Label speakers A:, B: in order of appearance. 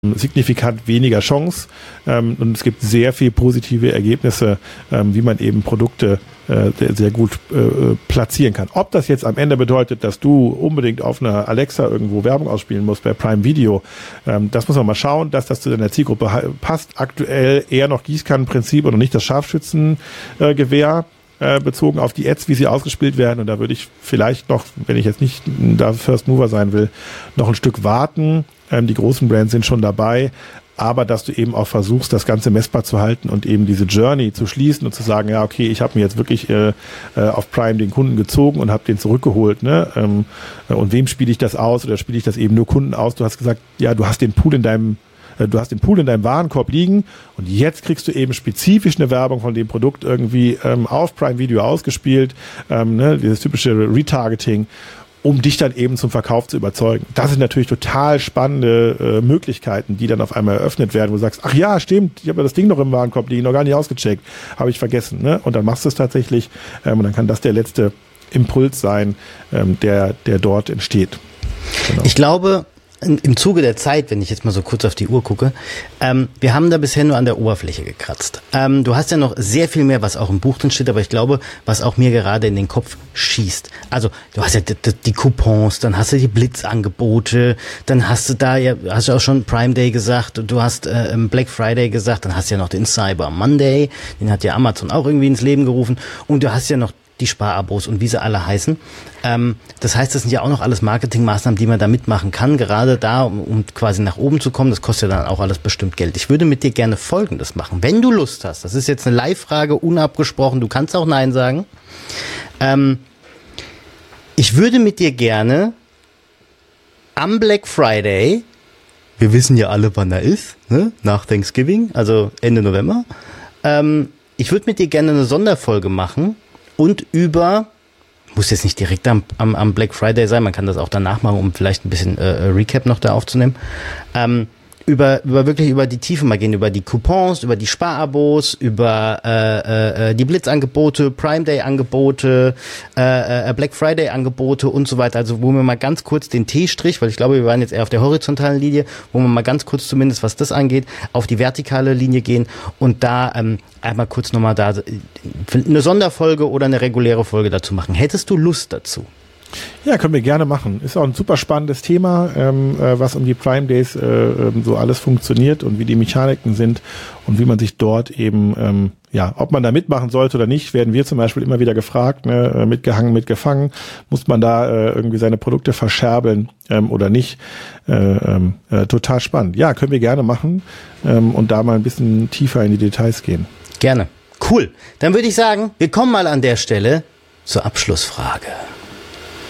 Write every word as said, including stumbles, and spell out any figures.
A: signifikant weniger Chance ähm, und es gibt sehr viel positive Ergebnisse, ähm, wie man eben Produkte äh, sehr, sehr gut äh, platzieren kann. Ob das jetzt am Ende bedeutet, dass du unbedingt auf einer Alexa irgendwo Werbung ausspielen musst bei Prime Video, ähm, das muss man mal schauen, dass das zu deiner Zielgruppe passt. Aktuell eher noch Gießkannenprinzip und nicht das Scharfschützengewehr. Äh, bezogen auf die Ads, wie sie ausgespielt werden. Und da würde ich vielleicht noch, wenn ich jetzt nicht da First Mover sein will, noch ein Stück warten. Ähm, die großen Brands sind schon dabei. Aber dass du eben auch versuchst, das Ganze messbar zu halten und eben diese Journey zu schließen und zu sagen, ja, okay, ich habe mir jetzt wirklich äh, auf Prime den Kunden gezogen und habe den zurückgeholt. Ne? Ähm, und wem spiele ich das aus oder spiele ich das eben nur Kunden aus? Du hast gesagt, ja, du hast den Pool in deinem Du hast den Pool in deinem Warenkorb liegen und jetzt kriegst du eben spezifisch eine Werbung von dem Produkt irgendwie ähm, auf Prime Video ausgespielt, ähm, ne, dieses typische Retargeting, um dich dann eben zum Verkauf zu überzeugen. Das sind natürlich total spannende äh, Möglichkeiten, die dann auf einmal eröffnet werden, wo du sagst, ach ja, stimmt, ich habe ja das Ding noch im Warenkorb liegen, noch gar nicht ausgecheckt, habe ich vergessen. Ne? Und dann machst du es tatsächlich ähm, und dann kann das der letzte Impuls sein, ähm, der, der dort entsteht. Genau.
B: Ich glaube, im Zuge der Zeit, wenn ich jetzt mal so kurz auf die Uhr gucke, ähm, wir haben da bisher nur an der Oberfläche gekratzt. Ähm, du hast ja noch sehr viel mehr, was auch im Buch drin steht, aber ich glaube, was auch mir gerade in den Kopf schießt. Also du hast ja die, die Coupons, dann hast du die Blitzangebote, dann hast du da ja, hast du auch schon Prime Day gesagt, du hast äh, Black Friday gesagt, dann hast du ja noch den Cyber Monday, den hat ja Amazon auch irgendwie ins Leben gerufen und du hast ja noch die Sparabos und wie sie alle heißen. Ähm, das heißt, das sind ja auch noch alles Marketingmaßnahmen, die man da mitmachen kann, gerade da, um, um quasi nach oben zu kommen. Das kostet ja dann auch alles bestimmt Geld. Ich würde mit dir gerne Folgendes machen. Wenn du Lust hast, das ist jetzt eine Live-Frage, unabgesprochen, du kannst auch Nein sagen. Ähm, ich würde mit dir gerne am Black Friday, wir wissen ja alle, wann er ist, ne? Nach Thanksgiving, also Ende November, ähm, ich würde mit dir gerne eine Sonderfolge machen, und über, muss jetzt nicht direkt am, am, am Black Friday sein, man kann das auch danach machen, um vielleicht ein bisschen äh, Recap noch da aufzunehmen, ähm, über, über wirklich über die Tiefe mal gehen, über die Coupons, über die Sparabos, über äh, äh, die Blitzangebote, Prime Day Angebote, äh, äh, Black Friday Angebote und so weiter. Also wo wir mal ganz kurz den T-Strich, weil ich glaube, wir waren jetzt eher auf der horizontalen Linie, wo wir mal ganz kurz zumindest, was das angeht, auf die vertikale Linie gehen und da ähm, einmal kurz nochmal da eine Sonderfolge oder eine reguläre Folge dazu machen. Hättest du Lust dazu?
A: Ja, können wir gerne machen. Ist auch ein super spannendes Thema, ähm, äh, was um die Prime Days äh, so alles funktioniert und wie die Mechaniken sind und wie man sich dort eben, ähm, ja, ob man da mitmachen sollte oder nicht, werden wir zum Beispiel immer wieder gefragt, ne, mitgehangen, mitgefangen, muss man da äh, irgendwie seine Produkte verscherbeln ähm, oder nicht. Äh, ähm, äh, total spannend. Ja, können wir gerne machen ähm, und da mal ein bisschen tiefer in die Details gehen.
B: Gerne. Cool. Dann würde ich sagen, wir kommen mal an der Stelle zur Abschlussfrage.